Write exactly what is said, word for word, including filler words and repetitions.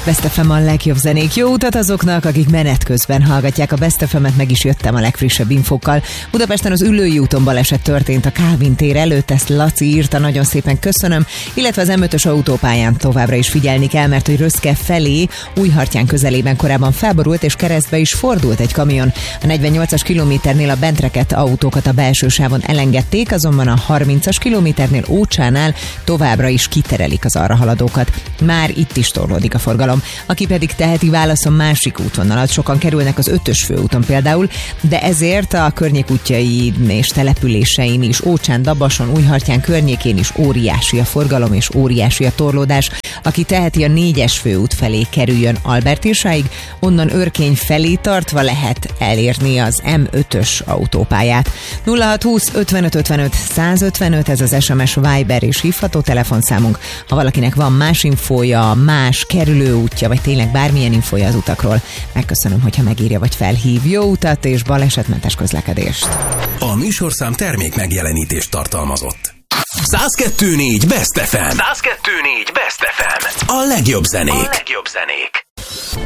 Best ef em a legjobb zenék. Jó utat azoknak, akik menet közben hallgatják a Best ef emet, meg is jöttem a legfrissebb infókkal. Budapesten az Üllői úton baleset történt a Kálvin tér előtt, ezt Laci írta, nagyon szépen köszönöm, illetve az em ötös autópályán továbbra is figyelni kell, mert hogy Röszke felé Újhartyán közelében korábban felborult és keresztbe is fordult egy kamion. A negyvennyolcas kilométernél a bent rekedt autókat a belső sávon elengedték, azonban a harmincas kilométernél Ócsánál továbbra is kiterelik az arra haladókat. Már itt is torlódik a forgalom. Aki pedig teheti, válaszom másik útvonalat. Sokan kerülnek az ötös főúton például, de ezért a környék útjain és településein is, Ócsán, Dabason, Újhartyán környékén is óriási a forgalom és óriási a torlódás. Aki teheti, a négyes főút felé kerüljön Albertirsáig, onnan Örkény felé tartva lehet elérni az em ötös autópályát. nulla hat húsz ötvenöt ötvenöt százötvenöt, ez az es em es, Viber és hívható telefonszámunk. Ha valakinek van más infója, más kerülőútja, vagy tényleg bármilyen infója az utakról, megköszönöm, hogyha megírja vagy felhív. Jó utat és balesetmentes közlekedést. A műsorszám termék megjelenítést tartalmazott. száz kettő négy Best ef em. száz kettő négy Best ef em. A legjobb zenék. A legjobb zenék.